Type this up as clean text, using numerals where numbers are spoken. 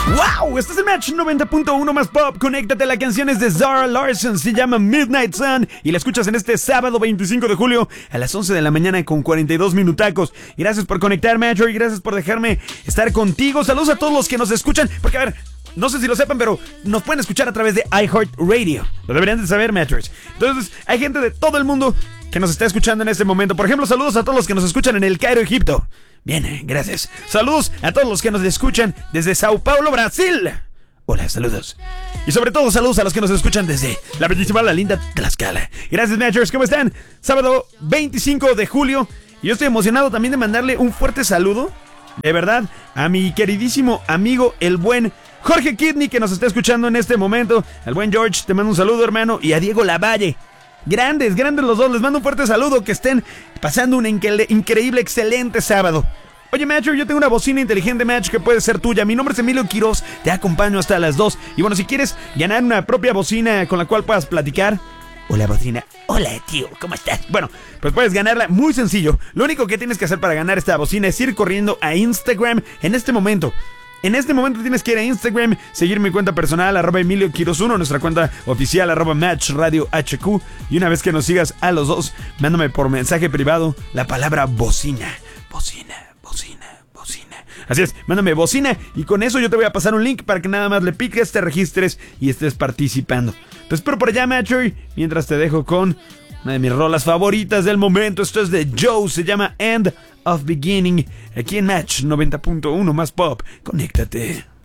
¡Wow! Este es el Match 90.1 más pop. Conéctate, la canción es de Zara Larsson, se llama Midnight Sun y la escuchas en este sábado 25 de julio a las 11 de la mañana con 42 minutacos. Gracias por conectar, Matcher, y gracias por dejarme estar contigo. Saludos a todos los que nos escuchan, porque a ver, no sé si lo sepan, pero nos pueden escuchar a través de iHeartRadio. Lo deberían de saber, Matchers. Entonces, hay gente de todo el mundo que nos está escuchando en este momento. Por ejemplo, saludos a todos los que nos escuchan en El Cairo, Egipto. Bien, gracias. Saludos a todos los que nos escuchan desde Sao Paulo, Brasil. Hola, saludos. Y sobre todo, saludos a los que nos escuchan desde la bellísima, la linda Tlaxcala. Gracias, Matchers. ¿Cómo están? Sábado 25 de julio. Y yo estoy emocionado también de mandarle un fuerte saludo, de verdad, a mi queridísimo amigo, el buen Jorge Kidney, que nos está escuchando en este momento. Al buen George, te mando un saludo, hermano. Y a Diego Lavalle. Grandes los dos. Les mando un fuerte saludo. Que estén pasando un increíble, excelente sábado. Oye, Matcher, yo tengo una bocina inteligente, Match, que puede ser tuya. Mi nombre es Emilio Quiroz. Te acompaño hasta las 2. Y bueno, si quieres ganar una propia bocina con la cual puedas platicar. Hola, bocina. Hola, tío. ¿Cómo estás? Bueno, pues puedes ganarla muy sencillo. Lo único que tienes que hacer para ganar esta bocina es ir corriendo a Instagram en este momento. En este momento tienes que ir a Instagram, seguir mi cuenta personal, @Emilio Quiroz 1, nuestra cuenta oficial, @MatchRadioHQ. Y una vez que nos sigas a los dos, mándame por mensaje privado la palabra bocina. Bocina. Así es, mándame bocina y con eso yo te voy a pasar un link para que nada más le piques, te registres y estés participando. Te espero por allá, Matcher, mientras te dejo con una de mis rolas favoritas del momento. Esto es de Joe, se llama End of Beginning, aquí en Match 90.1 más pop. Conéctate.